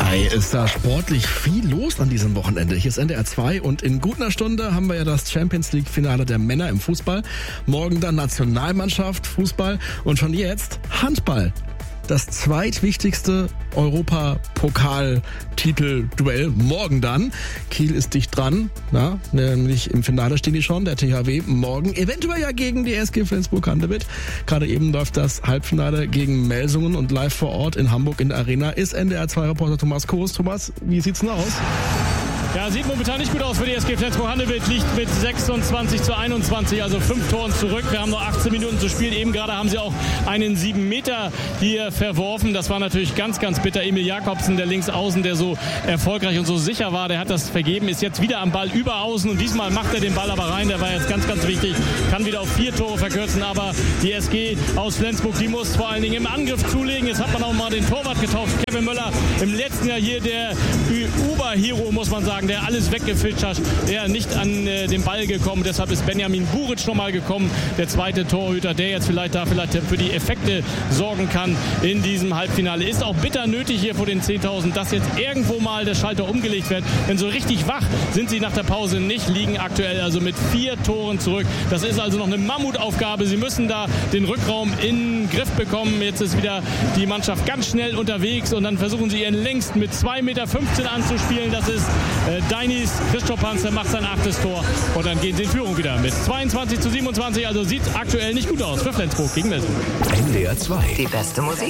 Ist da sportlich viel los an diesem Wochenende. Hier ist NDR 2 und in gut einer Stunde haben wir ja das Champions League Finale der Männer im Fußball. Morgen dann Nationalmannschaft, Fußball und schon jetzt Handball. Das zweitwichtigste Europapokal-Titel-Duell morgen dann. Kiel ist dicht dran, nämlich im Finale stehen die schon, der THW morgen, eventuell ja gegen die SG Flensburg-Handewitt. Gerade eben läuft das Halbfinale gegen Melsungen und live vor Ort in Hamburg in der Arena ist NDR 2-Reporter Thomas Koos. Thomas, wie sieht's denn aus? Ja, sieht momentan nicht gut aus für die SG Flensburg-Handewitt, liegt mit 26:21, also 5 Toren zurück. Wir haben noch 18 Minuten zu spielen. Eben gerade haben sie auch einen 7 Meter hier verworfen. Das war natürlich ganz, ganz bitter. Emil Jakobsen, der Linksaußen, der so erfolgreich und so sicher war, der hat das vergeben, ist jetzt wieder am Ball über Außen und diesmal macht er den Ball aber rein. Der war jetzt ganz, ganz wichtig, kann wieder auf 4 Tore verkürzen, aber die SG aus Flensburg, die muss vor allen Dingen im Angriff zulegen. Jetzt hat man auch mal den Torwart getauscht. Kevin Möller, im letzten Jahr hier der Uber-Hero, muss man sagen, der alles weggefischt hat, der nicht an den Ball gekommen. Deshalb ist Benjamin Buric nochmal gekommen, der zweite Torhüter, der jetzt vielleicht für die Effekte sorgen kann in diesem Halbfinale. Ist auch bitter nötig hier vor den 10.000, dass jetzt irgendwo mal der Schalter umgelegt wird. Denn so richtig wach sind sie nach der Pause nicht, liegen aktuell also mit 4 Toren zurück. Das ist also noch eine Mammutaufgabe. Sie müssen da den Rückraum in den Griff bekommen. Jetzt ist wieder die Mannschaft ganz schnell unterwegs und dann versuchen sie ihren längsten mit 2,15 Meter anzuspielen. Das ist Deinis Christoph Panzer, macht sein 8. Tor und dann gehen sie in Führung wieder mit 22:27. Also sieht aktuell nicht gut aus für Flensburg gegen Melsungen. NDR 2. Die beste Musik.